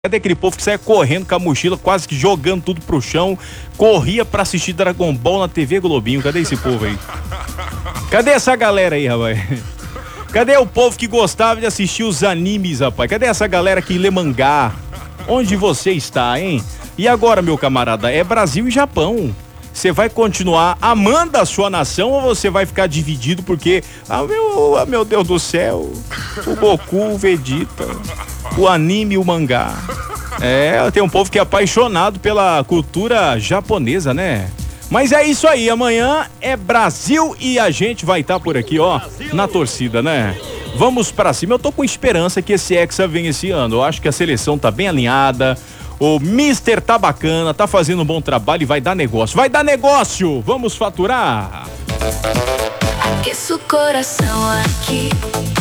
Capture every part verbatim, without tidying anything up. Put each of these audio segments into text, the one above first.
Cadê aquele povo que saia correndo com a mochila, quase que jogando tudo pro chão, corria pra assistir Dragon Ball na T V Globinho? Cadê esse povo aí? Cadê essa galera aí, rapaz? Cadê o povo que gostava de assistir os animes, rapaz? Cadê essa galera que lê mangá? Onde você está, hein? E agora, meu camarada, é Brasil e Japão. Você vai continuar amando a sua nação ou você vai ficar dividido porque, ah meu, ah, meu Deus do céu, o Goku, o Vegeta, o anime e o mangá. É, tem um povo que é apaixonado pela cultura japonesa, né? Mas é isso aí, amanhã é Brasil e a gente vai estar tá por aqui, ó, na torcida, né? Vamos pra cima, eu tô com esperança que esse Hexa venha esse ano, eu acho que a seleção tá bem alinhada. O Mister tá bacana, tá fazendo um bom trabalho e vai dar negócio. Vai dar negócio! Vamos faturar! Aqueça o coração aqui.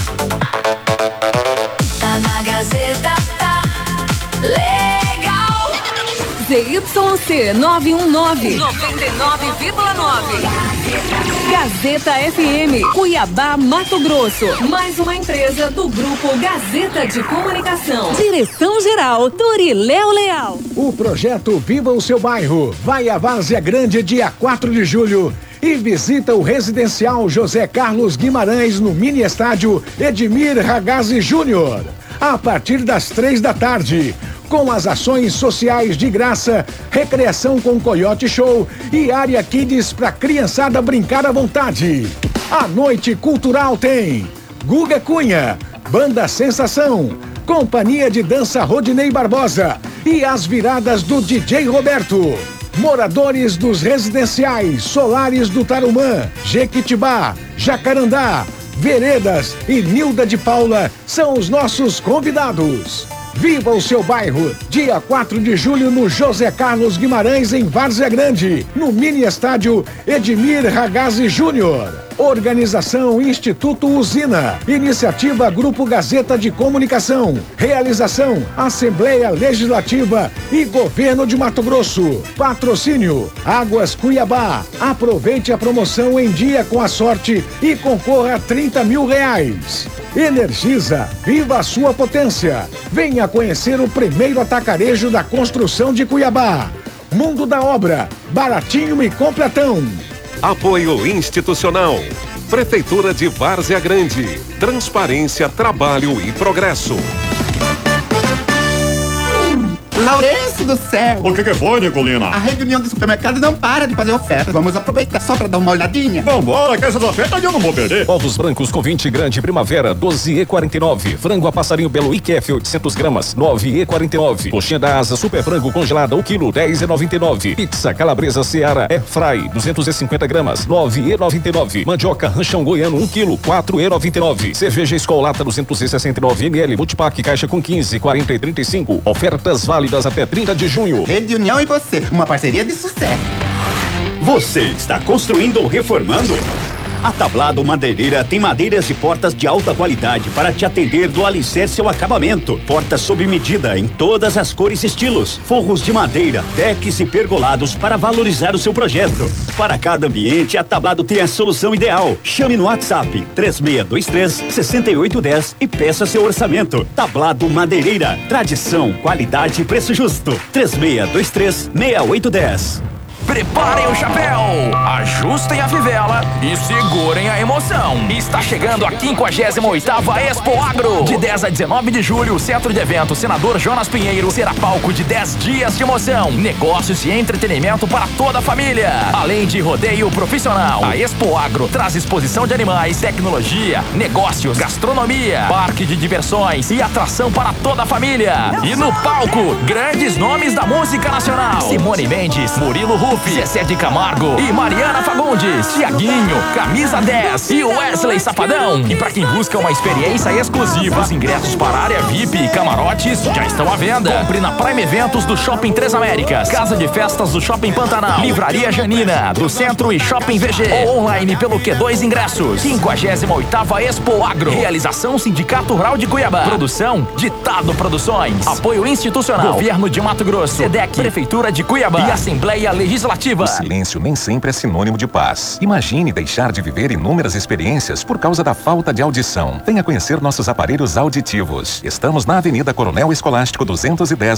Tá na Gazeta, tá legal. Z Y C nove um nove, noventa e nove vírgula nove. Gazeta F M, Cuiabá, Mato Grosso. Mais uma empresa do Grupo Gazeta de Comunicação. Direção-geral, Doriléo Leal. O projeto Viva o Seu Bairro vai à Várzea Grande dia quatro de julho e visita o residencial José Carlos Guimarães no mini estádio Edmir Ragazzi Júnior, a partir das três da tarde. Com as ações sociais de graça, recreação com Coyote Show e área Kids para criançada brincar à vontade. A noite cultural tem Guga Cunha, Banda Sensação, Companhia de Dança Rodinei Barbosa e as viradas do D J Roberto. Moradores dos residenciais Solares do Tarumã, Jequitibá, Jacarandá, Veredas e Nilda de Paula são os nossos convidados. Viva o seu bairro, dia quatro de julho no José Carlos Guimarães em Várzea Grande, no mini estádio Edmir Ragazzi Júnior. Organização Instituto Usina, iniciativa Grupo Gazeta de Comunicação, realização Assembleia Legislativa e Governo de Mato Grosso. Patrocínio Águas Cuiabá. Aproveite a promoção em dia com a sorte e concorra a trinta mil reais. Energisa, viva a sua potência. Venha conhecer o primeiro atacarejo da construção de Cuiabá. Mundo da Obra, baratinho e completão. Apoio institucional. Prefeitura de Várzea Grande. Transparência, trabalho e progresso. Laurêncio do céu! O que que foi, Nicolina? A reunião do supermercado não para de fazer oferta. Vamos aproveitar só pra dar uma olhadinha? Vambora, que essas ofertas eu não vou perder. Ovos brancos com vinte grande primavera, doze e quarenta e nove. Frango a passarinho belo I Q F oitocentos gramas, nove e quarenta e nove. Coxinha da asa super frango congelada, o quilo, dez e noventa e nove. Pizza calabresa Seara Air Fry, duzentos e cinquenta gramas, nove e noventa e nove. Mandioca ranchão goiano, um quilo, quatro e noventa e nove. Cerveja Skol Lata duzentos e sessenta e nove mililitros, multipack caixa com quinze, quarenta e trinta e cinco. Ofertas válidas até trinta de junho. Rede União e você, uma parceria de sucesso. Você está construindo ou reformando? A Tablado Madeireira tem madeiras e portas de alta qualidade para te atender do alicerce ao acabamento. Portas sob medida em todas as cores e estilos. Forros de madeira, decks e pergolados para valorizar o seu projeto. Para cada ambiente, a Tablado tem a solução ideal. Chame no WhatsApp três seis dois três, seis oito um zero e peça seu orçamento. Tablado Madeireira. Tradição, qualidade e preço justo. três seis dois três, seis oito um zero. Preparem o chapéu, ajustem a fivela e segurem a emoção. Está chegando a quinquagésima oitava Expo Agro. De dez a dezenove de julho, o Centro de Eventos Senador Jonas Pinheiro será palco de dez dias de emoção, negócios e entretenimento para toda a família. Além de rodeio profissional, a Expo Agro traz exposição de animais, tecnologia, negócios, gastronomia, parque de diversões e atração para toda a família. E no palco, grandes nomes da música nacional: Simone Mendes, Murilo Ruf, Zezé de Camargo e Mariana Fagundes, Tiaguinho, Camisa dez e Wesley Safadão. E para quem busca uma experiência exclusiva, os ingressos para a área V I P e camarotes já estão à venda. Compre na Prime Eventos do Shopping Três Américas, Casa de Festas do Shopping Pantanal, Livraria Janina do Centro e Shopping V G, ou online pelo Q dois Ingressos. quinquagésima oitava Expo Agro. Realização Sindicato Rural de Cuiabá. Produção Ditado Produções. Apoio institucional Governo de Mato Grosso, SEDEC, Prefeitura de Cuiabá e Assembleia Legislativa Legislativa. O silêncio nem sempre é sinônimo de paz. Imagine deixar de viver inúmeras experiências por causa da falta de audição. Venha conhecer nossos aparelhos auditivos. Estamos na Avenida Coronel Escolástico duzentos e dez,